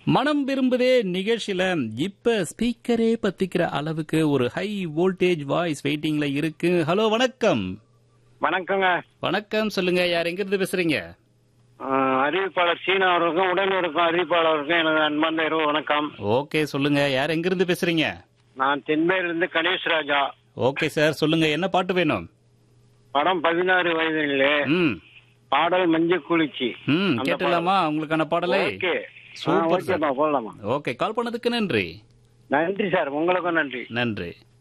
மனம் விரும்புதே நிகழ்ச்சியில இப்ப ஸ்பீக்கரே பத்திக்கிற அளவுக்கு ஒரு ஹை வோல்டேஜ் வாய்ஸ் வெயிட்டிங்ல இருக்கு. ஹலோ, வணக்கம். வணக்கங்க. வணக்கம், சொல்லுங்க. யார், எங்க இருந்து பேசுறீங்க? அறிவிப்பாளர் சீனா அவர்களுக்கும் உடன் இருக்கும் அறிவிப்பாளருக்கும் எனது அன்பார்ந்த இரவு வணக்கம். ஓகே, சொல்லுங்க. யார், எங்க இருந்து பேசுறீங்க? நான் தென்மேலிருந்து கணேஷ் ராஜா. ஓகே சார், சொல்லுங்க. என்ன பாட்டு வேணும்? படம் 16 வயதிலே, ம் பாடல் மஞ்சள் குளிச்சி. கேட்டலாமா உங்களுக்கான பாடலை? Okay, super sir. போடலாமா? ஓகே, கால் பண்ணதுக்கு நன்றி. நன்றி சார், உங்களுக்கும் நன்றி. நன்றி.